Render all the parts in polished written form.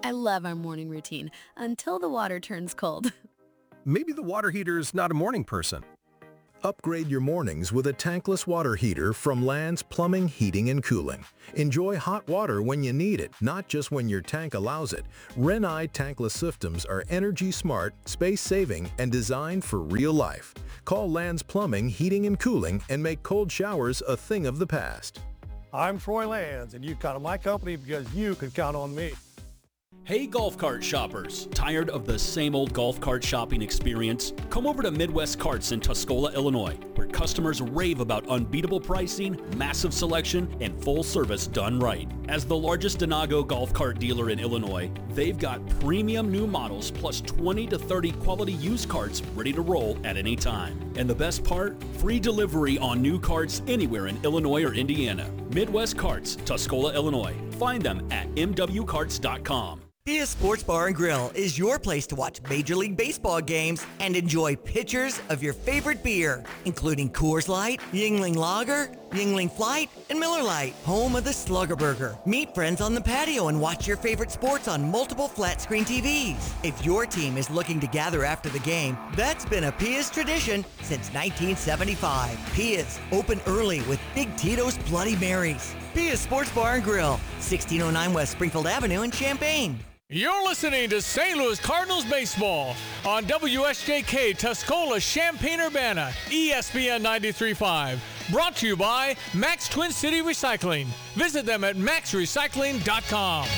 I love our morning routine until the water turns cold. Maybe the water heater's not a morning person. Upgrade your mornings with a tankless water heater from Land's Plumbing, Heating, and Cooling. Enjoy hot water when you need it, not just when your tank allows it. Renai tankless systems are energy smart, space-saving, and designed for real life. Call Land's Plumbing, Heating, and Cooling and make cold showers a thing of the past. I'm Troy Lands, and you count on my company because you can count on me. Hey golf cart shoppers, tired of the same old golf cart shopping experience? Come over to Midwest Carts in Tuscola, Illinois, where customers rave about unbeatable pricing, massive selection, and full service done right. As the largest Denago golf cart dealer in Illinois, they've got premium new models plus 20 to 30 quality used carts ready to roll at any time. And the best part? Free delivery on new carts anywhere in Illinois or Indiana. Midwest Carts, Tuscola, Illinois. Find them at mwcarts.com. Pia Sports Bar and Grill is your place to watch Major League Baseball games and enjoy pitchers of your favorite beer, including Coors Light, Yuengling Lager, Yuengling Flight, and Miller Lite, home of the Slugger Burger. Meet friends on the patio and watch your favorite sports on multiple flat-screen TVs. If your team is looking to gather after the game, that's been a Pia's tradition since 1975. Pia's, open early with Big Tito's Bloody Marys. Pia's Sports Bar and Grill, 1609 West Springfield Avenue in Champaign. You're listening to St. Louis Cardinals baseball on WSJK Tuscola, Champaign-Urbana, ESPN 93.5. Brought to you by Max Twin City Recycling. Visit them at maxrecycling.com.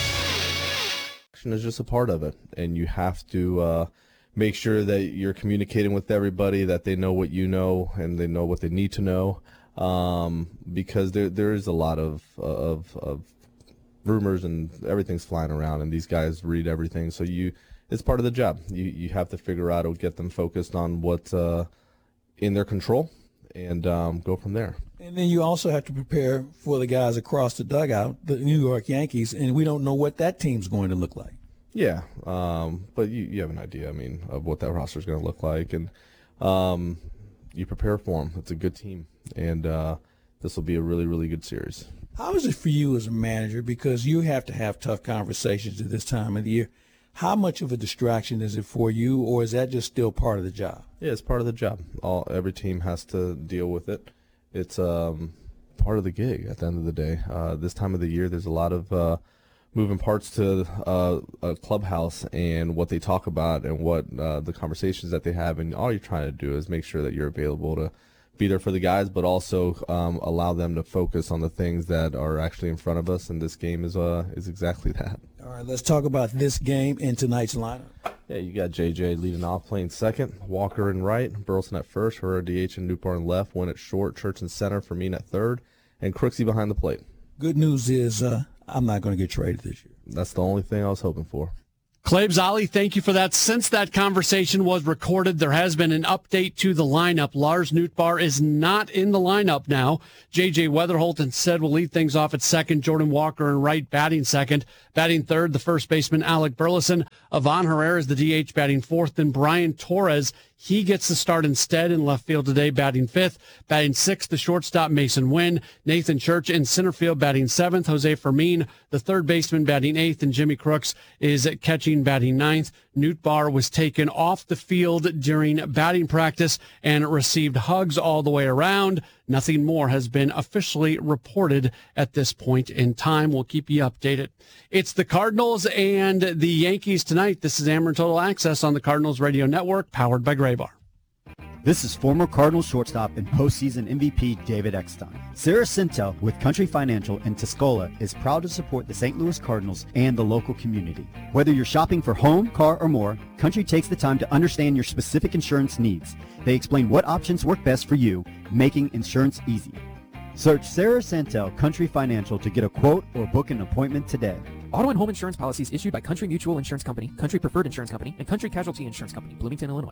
Action is just a part of it, and you have to make sure that you're communicating with everybody, that they know what you know and they know what they need to know, because there is a lot of rumors and everything's flying around, and these guys read everything. So it's part of the job. You have to figure out or get them focused on what's in their control and go from there. And then you also have to prepare for the guys across the dugout, the New York Yankees, and we don't know what that team's going to look like. Yeah, but you have an idea, of what that roster is going to look like, and you prepare for them. It's a good team, and this will be a really, really good series. How is it for you as a manager? Because you have to have tough conversations at this time of the year. How much of a distraction is it for you, or is that just still part of the job? Yeah, it's part of the job. Every team has to deal with it. It's part of the gig at the end of the day. This time of the year, there's a lot of moving parts to a clubhouse and what they talk about and what the conversations that they have. And all you're trying to do is make sure that you're available to be there for the guys, but also allow them to focus on the things that are actually in front of us, and this game is exactly that. All right, let's talk about this game and tonight's lineup. Yeah, you got JJ leading off, playing second, Walker in right, Burleson at first, Herrera DH and Newport in left, Wynn at short, Church in center, Fermin at third, and Crooksey behind the plate. Good news is I'm not going to get traded this year. That's the only thing I was hoping for. Clabe Zolli, thank you for that. Since that conversation was recorded, there has been an update to the lineup. Lars Nootbaar is not in the lineup now. J.J. Weatherholt instead will lead things off at second. Jordan Walker in right batting second. Batting third, the first baseman, Alec Burleson. Ivan Herrera is the DH batting fourth. And Brian Torres, he gets the start instead in left field today, batting fifth. Batting sixth, the shortstop, Mason Wynn. Nathan Church in center field, batting seventh. Jose Fermin, the third baseman, batting eighth. And Jimmy Crooks is catching, batting ninth. Nootbaar was taken off the field during batting practice and received hugs all the way around. Nothing more has been officially reported at this point in time. We'll keep you updated. It's the Cardinals and the Yankees tonight. This is Ameren Total Access on the Cardinals Radio Network, powered by Graybar. This is former Cardinals shortstop and postseason MVP David Eckstein. Sarah Sintel with Country Financial in Tuscola is proud to support the St. Louis Cardinals and the local community. Whether you're shopping for home, car, or more, Country takes the time to understand your specific insurance needs. They explain what options work best for you, making insurance easy. Search Sarah Sintel Country Financial to get a quote or book an appointment today. Auto and home insurance policies issued by Country Mutual Insurance Company, Country Preferred Insurance Company, and Country Casualty Insurance Company, Bloomington, Illinois.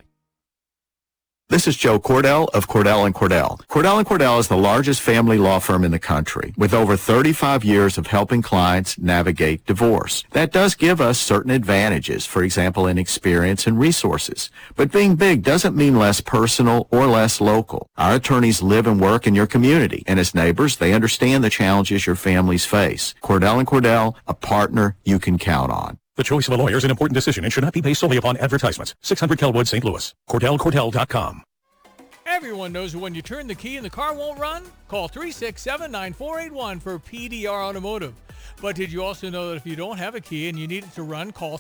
This is Joe Cordell of Cordell & Cordell. Cordell & Cordell is the largest family law firm in the country with over 35 years of helping clients navigate divorce. That does give us certain advantages, for example, in experience and resources. But being big doesn't mean less personal or less local. Our attorneys live and work in your community, and as neighbors, they understand the challenges your families face. Cordell & Cordell, a partner you can count on. The choice of a lawyer is an important decision and should not be based solely upon advertisements. 600 Kelwood, St. Louis. CordellCordell.com. Everyone knows when you turn the key and the car won't run? Call 367-9481 for PDR Automotive. But did you also know that if you don't have a key and you need it to run, call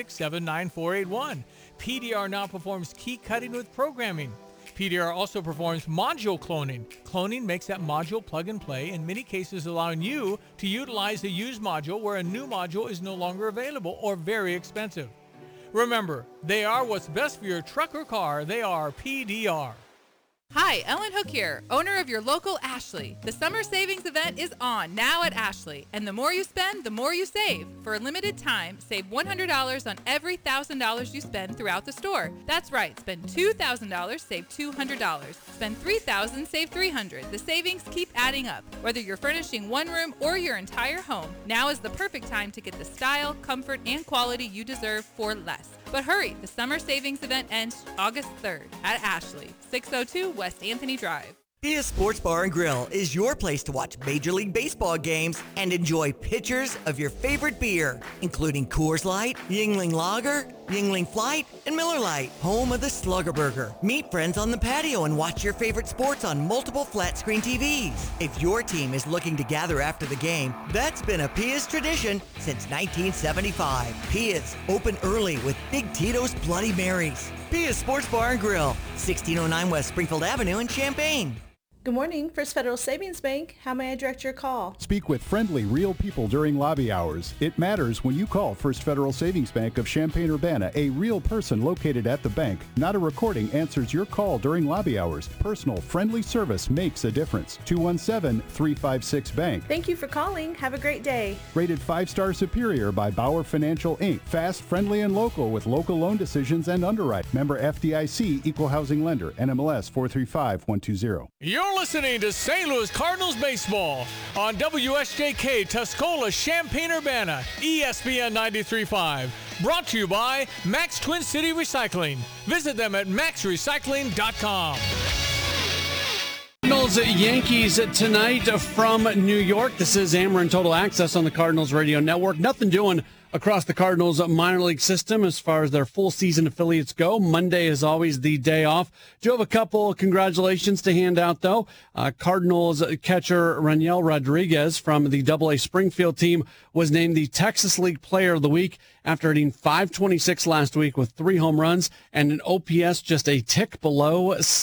367-9481. PDR now performs key cutting with programming. PDR also performs module cloning. Cloning makes that module plug and play, in many cases allowing you to utilize a used module where a new module is no longer available or very expensive. Remember, they are what's best for your truck or car. They are PDR. Hi, Ellen Hook here, owner of your local Ashley. The summer savings event is on now at Ashley, and the more you spend, the more you save. For a limited time, save $100 on every $1,000 you spend throughout the store. That's right, spend $2,000, save $200. Spend $3,000, save $300. The savings keep adding up. Whether you're furnishing one room or your entire home, now is the perfect time to get the style, comfort, and quality you deserve for less. But hurry, the summer savings event ends August 3rd at Ashley, 602 West Anthony Drive. Pia Sports Bar and Grill is your place to watch Major League Baseball games and enjoy pitchers of your favorite beer, including Coors Light, Yuengling Lager, Yuengling Flight, and Miller Lite, home of the Slugger Burger. Meet friends on the patio and watch your favorite sports on multiple flat-screen TVs. If your team is looking to gather after the game, that's been a Pia's tradition since 1975. Pia's, open early with Big Tito's Bloody Marys. Pia's Sports Bar and Grill, 1609 West Springfield Avenue in Champaign. Good morning, First Federal Savings Bank. How may I direct your call? Speak with friendly, real people during lobby hours. It matters when you call First Federal Savings Bank of Champaign-Urbana. A real person located at the bank. Not a recording answers your call during lobby hours. Personal, friendly service makes a difference. 217-356-BANK. Thank you for calling. Have a great day. Rated 5-star superior by Bauer Financial, Inc. Fast, friendly, and local with local loan decisions and underwrite. Member FDIC, Equal Housing Lender. NMLS 435120. You're listening to St. Louis Cardinals baseball on WSJK Tuscola Champaign-Urbana, ESPN 93.5. Brought to you by Max Twin City Recycling. Visit them at maxrecycling.com. Cardinals Yankees tonight from New York. This is Ameren Total Access on the Cardinals Radio Network. Nothing doing across the Cardinals minor league system as far as their full season affiliates go. Monday is always the day off. Do have a couple congratulations to hand out, though. Cardinals catcher Raniel Rodriguez from the AA Springfield team was named the Texas League Player of the Week after hitting .526 last week with 3 home runs and an OPS just a tick below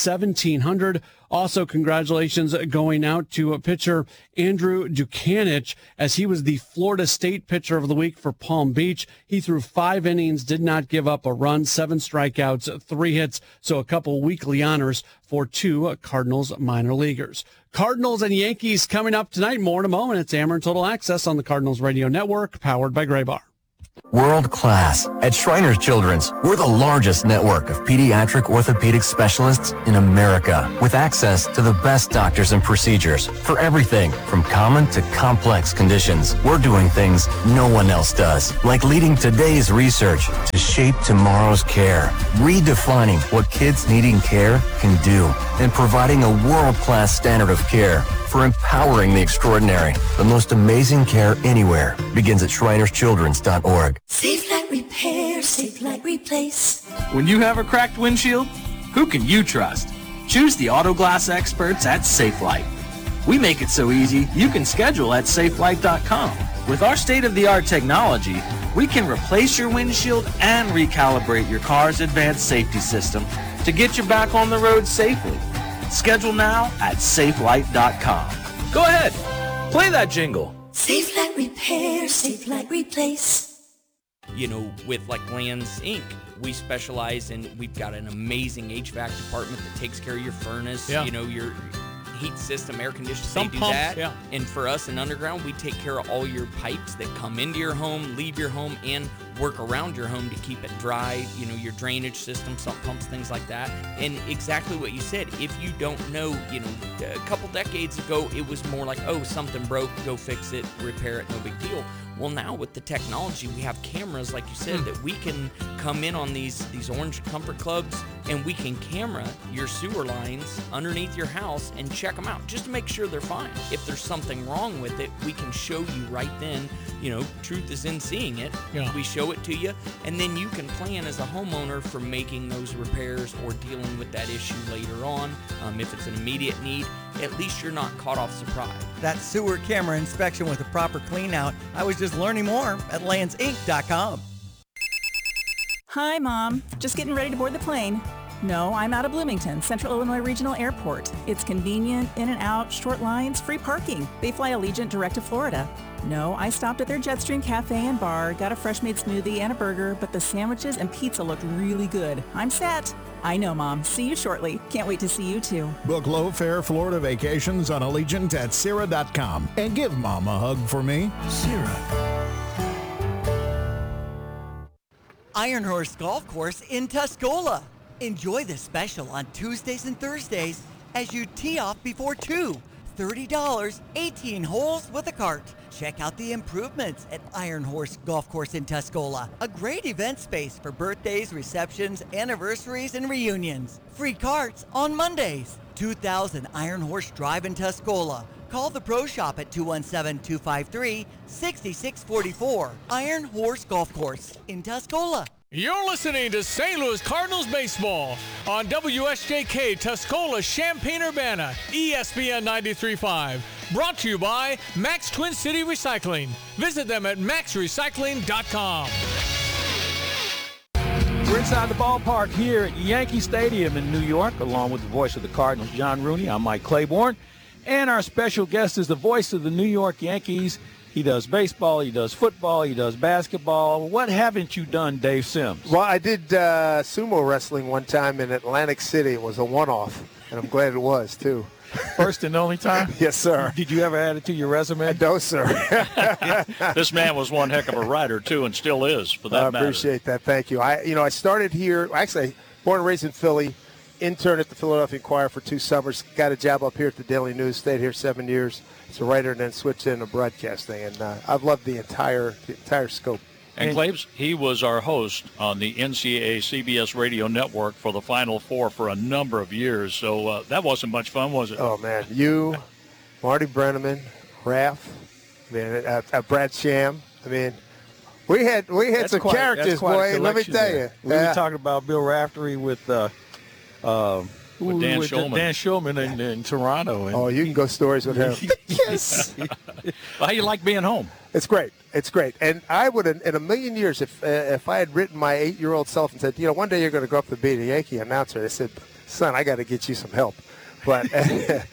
1,700. Also, congratulations going out to pitcher Andrew Dukanic, as he was the Florida State Pitcher of the Week for Palm Beach. He threw 5 innings, did not give up a run, 7 strikeouts, 3 hits, so a couple weekly honors for 2 Cardinals minor leaguers. Cardinals and Yankees coming up tonight. More in a moment. It's Ameren Total Access on the Cardinals Radio Network, powered by Gray Bar. World class. At Shriners Children's, we're the largest network of pediatric orthopedic specialists in America, with access to the best doctors and procedures for everything from common to complex conditions. We're doing things no one else does, like leading today's research to shape tomorrow's care, redefining what kids needing care can do, and providing a world-class standard of care for empowering the extraordinary. The most amazing care anywhere begins at ShrinersChildren's.org. Safe Light Repair, Safe Light Replace. When you have a cracked windshield, who can you trust? Choose the auto glass experts at Safe Light. We make it so easy you can schedule at SafeLight.com. With our state-of-the-art technology, we can replace your windshield and recalibrate your car's advanced safety system to get you back on the road safely. Schedule now at SafeLight.com. Go ahead, play that jingle. Safe Light Repair, Safe Light Replace. You know, with like Lands Inc., we specialize in, we've got an amazing HVAC department that takes care of your furnace, you know, your heat system, air conditioning, they do pumps, that. yeah. And for us in Underground, we take care of all your pipes that come into your home, leave your home, and work around your home to keep it dry, you know, your drainage system, sump pumps, things like that. And exactly what you said, if you don't know, you know, a couple decades ago, it was more like, oh, something broke, go fix it, repair it, no big deal. Well, now with the technology, we have cameras, like you said, that we can come in on these orange comfort clubs, and we can camera your sewer lines underneath your house and check them out just to make sure they're fine. If there's something wrong with it, we can show you right then. Truth is in seeing it. Yeah. We show it to you, and then you can plan as a homeowner for making those repairs or dealing with that issue later on. If it's an immediate need, at least you're not caught off surprise. That sewer camera inspection with a proper clean out. I was just learning more at landsinc.com. Hi, Mom. Just getting ready to board the plane. No, I'm out of Bloomington, Central Illinois Regional Airport. It's convenient, in and out, short lines, free parking. They fly Allegiant direct to Florida. No, I stopped at their Jetstream Cafe and Bar, got a fresh-made smoothie and a burger, but the sandwiches and pizza looked really good. I'm set. I know, Mom. See you shortly. Can't wait to see you, too. Book low-fare Florida vacations on Allegiant at Sierra.com and give Mom a hug for me. Sierra. Iron Horse Golf Course in Tuscola. Enjoy the special on Tuesdays and Thursdays as you tee off before 2. $30, 18 holes with a cart. Check out the improvements at Iron Horse Golf Course in Tuscola. A great event space for birthdays, receptions, anniversaries, and reunions. Free carts on Mondays. 2000 Iron Horse Drive in Tuscola. Call the Pro Shop at 217-253-6644. Iron Horse Golf Course in Tuscola. You're listening to St. Louis Cardinals baseball on WSJK Tuscola, Champaign-Urbana, ESPN 93.5. Brought to you by Max Twin City Recycling. Visit them at maxrecycling.com. We're inside the ballpark here at Yankee Stadium in New York, along with the voice of the Cardinals, John Rooney. I'm Mike Claiborne. And our special guest is the voice of the New York Yankees. He does baseball, he does football, he does basketball. What haven't you done, Dave Sims? Well, I did sumo wrestling one time in Atlantic City. It was a one-off, and I'm glad it was, too. First and only time? Yes, sir. Did you ever add it to your resume? No, sir. This man was one heck of a writer, too, and still is, for that matter. I appreciate that. Thank you. I started here, actually, born and raised in Philly, interned at the Philadelphia Inquirer for 2 summers, got a job up here at the Daily News, stayed here 7 years as a writer, and then switched into broadcasting. And I've loved the entire scope. And Claves, he was our host on the NCAA CBS radio network for the Final Four for a number of years. So that wasn't much fun, was it? Oh, man. You, Marty Brenneman, Raph, Brad Sham. I mean, we had some characters, boy. Let me tell you. We were talking about Bill Raftery with Dan Shulman in Toronto. You can go stories with him. Yes. Well, how you like being home? It's great. It's great. And I would, in a million years, if I had written my 8-year-old self and said, one day you're going to grow up to be a Yankee announcer, I said, son, I got to get you some help. But I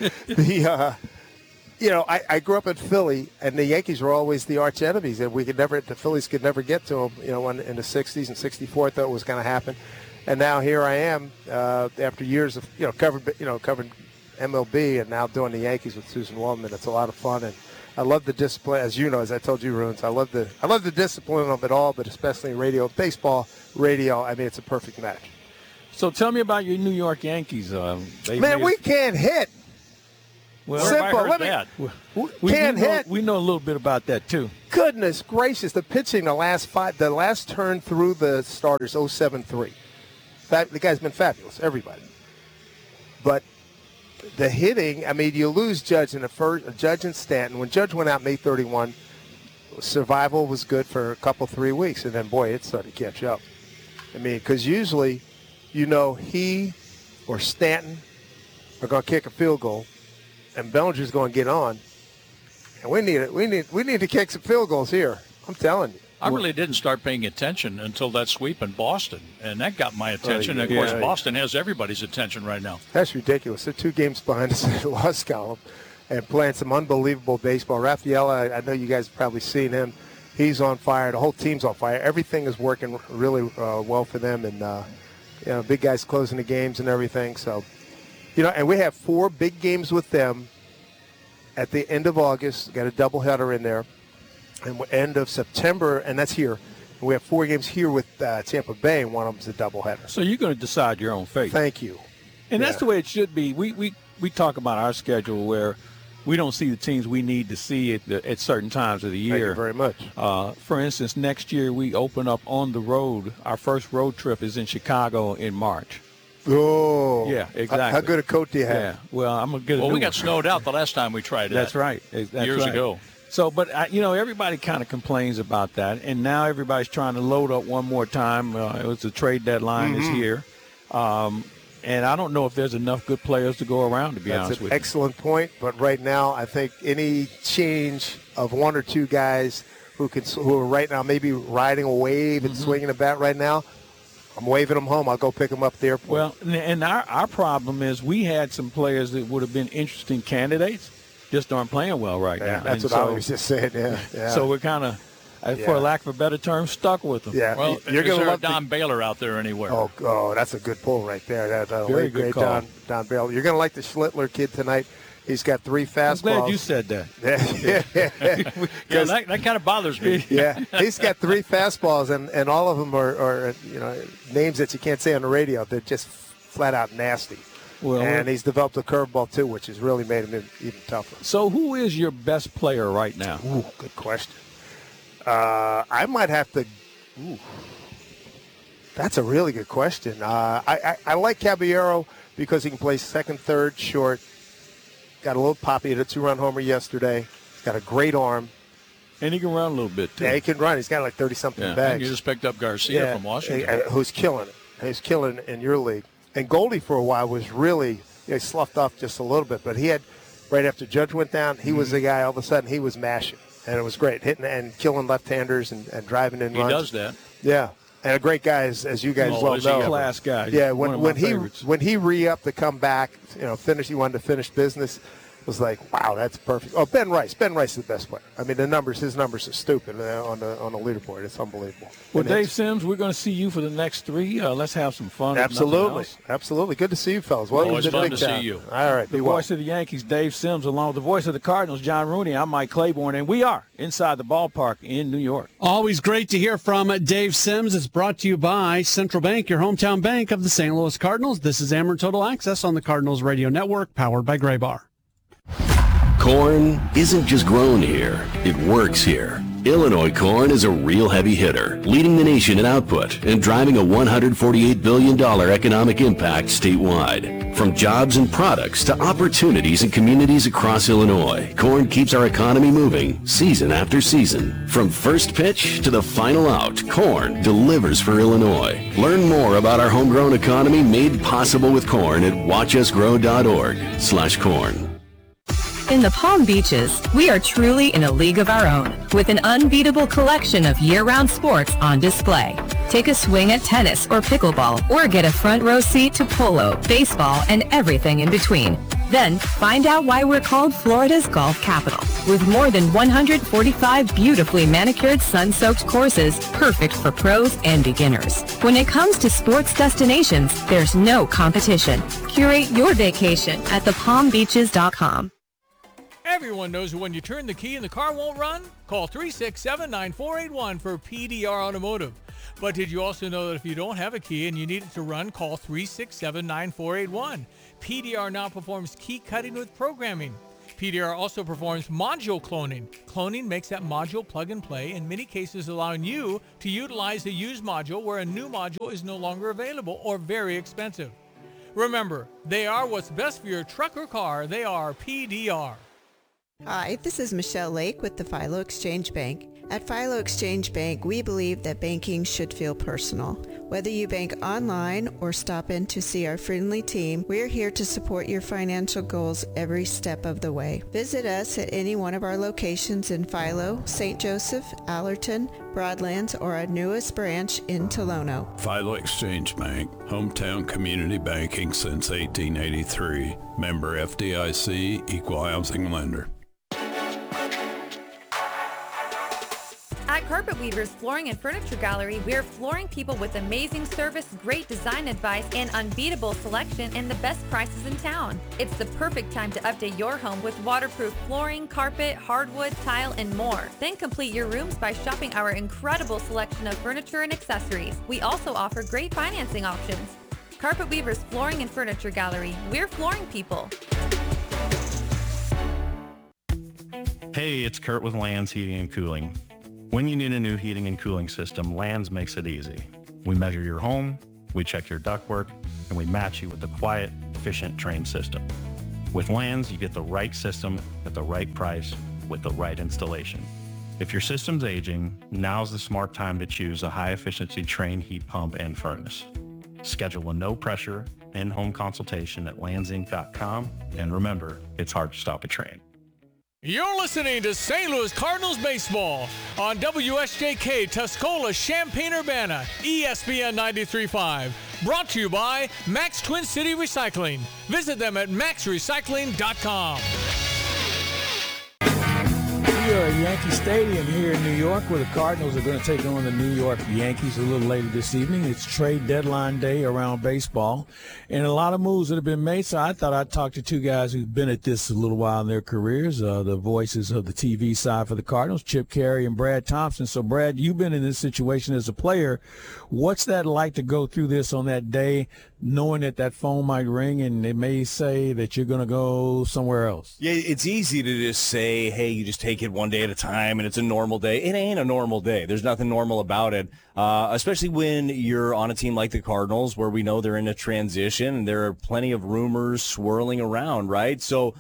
grew up in Philly, and the Yankees were always the arch enemies, and the Phillies could never get to them. When in the 60s and 64, I thought it was going to happen. And now here I am after years of covering MLB and now doing the Yankees with Susan Waldman. It's a lot of fun, and I love the discipline, as you know, as I told you, Runes. I love the discipline of it all, but especially baseball, radio. I mean, it's a perfect match. So tell me about your New York Yankees. We can't hit. Well, simple. We know a little bit about that too. Goodness gracious, the pitching the last turn through the starters 0-7-3. The guy's been fabulous, everybody. But the hitting, I mean, you lose Judge and Stanton. When Judge went out May 31, survival was good for a couple, 3 weeks, and then, boy, it started to catch up. I mean, because usually, he or Stanton are going to kick a field goal, and Bellinger's going to get on. And we need to kick some field goals here. I'm telling you. I really didn't start paying attention until that sweep in Boston, and that got my attention. Of course, Boston has everybody's attention right now. That's ridiculous. They're 2 games behind us in the loss column and playing some unbelievable baseball. Rafael, I know you guys have probably seen him. He's on fire. The whole team's on fire. Everything is working really well for them, and big guys closing the games and everything. So, and we have 4 big games with them at the end of August. Got a doubleheader in there. And end of September, and that's here. We have 4 games here with Tampa Bay, and one of them is a doubleheader. So you're going to decide your own fate. Thank you. And that's the way it should be. We talk about our schedule where we don't see the teams we need to see at certain times of the year. Thank you very much. For instance, next year we open up on the road. Our first road trip is in Chicago in March. Oh. Yeah, exactly. How good a coat do you have? Yeah. Well, I'm going to get a Well, new we got one. snowed out the last time we tried it. That's right. That's years right. ago. So, but, everybody kind of complains about that. And now everybody's trying to load up one more time. It was the trade deadline is here. And I don't know if there's enough good players to go around, to be honest That's with an you. excellent point. But right now, I think any change of one or two guys who are right now maybe riding a wave and swinging a bat right now, I'm waving them home. I'll go pick them up at the airport. Well, and our problem is we had some players that would have been interesting candidates, just aren't playing well right now. That's And what I was just saying. Yeah. So we're kind of, for a lack of a better term, stuck with them. Yeah. Well, You're is gonna there a love Don Baylor out there anywhere? Oh, that's a good pull right there. That's a Very late, good great call. Don Bell. You're going to like the Schlittler kid tonight. He's got 3 fastballs. I'm glad you said that. Yeah, that kind of bothers me. Yeah, he's got 3 fastballs, and all of them are names that you can't say on the radio. They're just flat out nasty. Well, and he's developed a curveball too, which has really made him even tougher. So who is your best player right now? Ooh, good question. I might have to. Ooh, that's a really good question. I like Caballero because he can play second, third, short. Got a little pop. He hit a 2-run homer yesterday. He's got a great arm. And he can run a little bit, too. Yeah, he can run. He's got like 30-something And bags. you just picked up Garcia from Washington. Who's killing it. He's killing it in your league. And Goldie for a while was really he sloughed off just a little bit. But he had, right after Judge went down, he was the guy, all of a sudden, he was mashing. And it was great, hitting and killing left-handers and driving in runs. He does that. Yeah. And a great guy, as you guys well is he know. ever. Class guy. Yeah, One of when my he favorites. when he re-upped to come back, he wanted to finish business. It was like, wow, that's perfect. Oh, Ben Rice. Ben Rice is the best player. I mean, his numbers are stupid on the leaderboard. It's unbelievable. Well, And Dave Sims, we're going to see you for the next 3. Let's have some fun. if nothing absolutely, else. absolutely. Good to see you, fellas. Welcome Always to the fun big to see town. you. All right, The be well. voice of the Yankees, Dave Sims, along with the voice of the Cardinals, John Rooney. I'm Mike Claiborne, and we are inside the ballpark in New York. Always great to hear from Dave Sims. It's brought to you by Central Bank, your hometown bank of the St. Louis Cardinals. This is Ameren Total Access on the Cardinals Radio Network, powered by Graybar. Corn isn't just grown here, it works here. Illinois corn is a real heavy hitter, leading the nation in output and driving a $148 billion economic impact statewide. From jobs and products to opportunities in communities across Illinois, corn keeps our economy moving season after season. From first pitch to the final out, corn delivers for Illinois. Learn more about our homegrown economy made possible with corn at watchusgrow.org/corn. In the Palm Beaches, we are truly in a league of our own, with an unbeatable collection of year-round sports on display. Take a swing at tennis or pickleball, or get a front row seat to polo, baseball, and everything in between. Then, find out why we're called Florida's golf capital, with more than 145 beautifully manicured sun-soaked courses, perfect for pros and beginners. When it comes to sports destinations, there's no competition. Curate your vacation at thepalmbeaches.com. Everyone knows that when you turn the key and the car won't run, call 367-9481 for PDR Automotive. But did you also know that if you don't have a key and you need it to run, call 367-9481. PDR now performs key cutting with programming. PDR also performs module cloning. Cloning makes that module plug and play, in many cases allowing you to utilize a used module where a new module is no longer available or very expensive. Remember, they are what's best for your truck or car. They are PDR. Hi, this is Michelle Lake with the Philo Exchange Bank. At Philo Exchange Bank, we believe that banking should feel personal. Whether you bank online or stop in to see our friendly team, we're here to support your financial goals every step of the way. Visit us at any one of our locations in Philo, St. Joseph, Allerton, Broadlands, or our newest branch in Tolono. Philo Exchange Bank, hometown community banking since 1883. Member FDIC, equal housing lender. At Carpet Weavers Flooring and Furniture Gallery, we're flooring people with amazing service, great design advice, and unbeatable selection and the best prices in town. It's the perfect time to update your home with waterproof flooring, carpet, hardwood, tile, and more. Then complete your rooms by shopping our incredible selection of furniture and accessories. We also offer great financing options. Carpet Weavers Flooring and Furniture Gallery, we're flooring people. Hey, it's Kurt with Lands Heating and Cooling. When you need a new heating and cooling system, Lands makes it easy. We measure your home, We check your ductwork, and we match you with a quiet, efficient train system. With Lands, you get the right system at the right price with the right installation. If your system's aging, now's the smart time to choose a high-efficiency Trane heat pump and furnace. Schedule a no-pressure, in-home consultation at landsinc.com, and remember, it's hard to stop a Trane. You're listening to St. Louis Cardinals baseball on WSJK Tuscola Champaign-Urbana, ESPN 93.5. Brought to you by Max Twin City Recycling. Visit them at maxrecycling.com. We are at Yankee Stadium here in New York, where the Cardinals are going to take on the New York Yankees a little later this evening. It's trade deadline day around baseball, and a lot of moves that have been made. So I thought I'd talk to two guys who've been at this a little while in their careers, the voices of the TV side for the Cardinals, Chip Caray and Brad Thompson. So, Brad, you've been in this situation as a player. What's that like to go through this on that day, knowing that that phone might ring and it may say that you're going to go somewhere else? Yeah, it's easy to just say, hey, you just take it one day at a time and it's a normal day. It ain't a normal day. There's nothing normal about it, especially when you're on a team like the Cardinals, where we know they're in a transition and there are plenty of rumors swirling around, right? So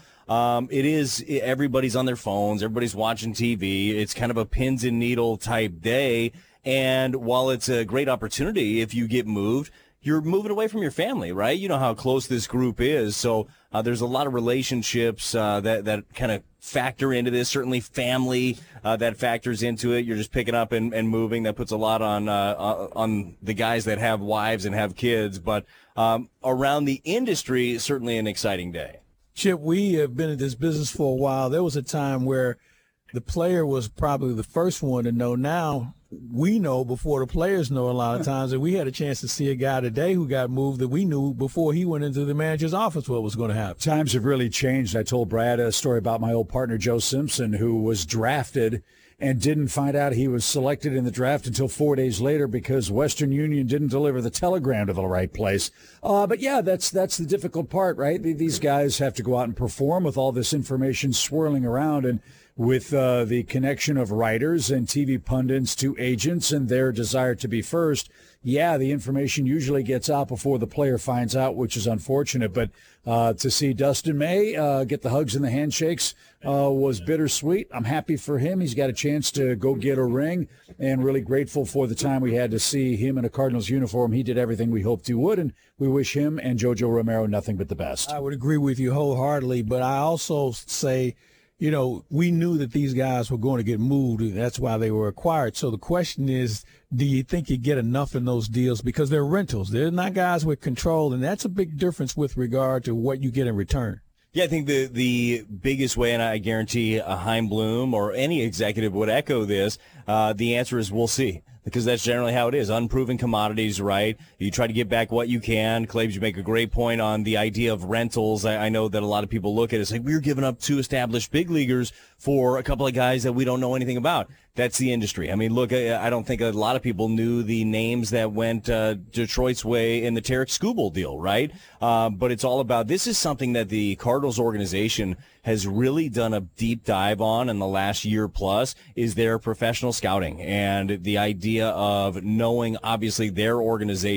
everybody's on their phones, everybody's watching TV. It's kind of a pins and needle type day. And while it's a great opportunity, if you get moved, you're moving away from your family, right? You know how close this group is. So there's a lot of relationships that kind of factor into this. Certainly family that factors into it. You're just picking up and moving. That puts a lot on the guys that have wives and have kids. But around the industry, certainly an exciting day. Chip, we have been in this business for a while. There was a time where the player was probably the first one to know. Now we know before the players know a lot of times, that we had a chance to see a guy today who got moved that we knew before he went into the manager's office what was going to happen. Times have really changed. I told Brad a story about my old partner, Joe Simpson, who was drafted and didn't find out he was selected in the draft until 4 days later because Western Union didn't deliver the telegram to the right place. But yeah, that's the difficult part, right? These guys have to go out and perform with all this information swirling around, and with the connection of writers and TV pundits to agents and their desire to be first, yeah, the information usually gets out before the player finds out, which is unfortunate. But to see Dustin May get the hugs and the handshakes was bittersweet. I'm happy for him. He's got a chance to go get a ring, and really grateful for the time we had to see him in a Cardinals uniform. He did everything we hoped he would, and we wish him and JoJo Romero nothing but the best. I would agree with you wholeheartedly, but I also say, you know, we knew that these guys were going to get moved. That's why they were acquired. So the question is, do you think you get enough in those deals? Because they're rentals. They're not guys with control, and that's a big difference with regard to what you get in return. Yeah, I think the biggest way, and I guarantee Chaim Bloom or any executive would echo this, the answer is we'll see. Because that's generally how it is. Unproven commodities, right? You try to get back what you can. Claves, you make a great point on the idea of rentals. I know that a lot of people look at it, it's like we're giving up 2 established big leaguers for a couple of guys that we don't know anything about. That's the industry. I mean, look, I don't think a lot of people knew the names that went Detroit's way in the Tarek Skubal deal, right? But it's all about, this is something that the Cardinals organization has really done a deep dive on in the last year plus, is their professional scouting and the idea of knowing, obviously, their organization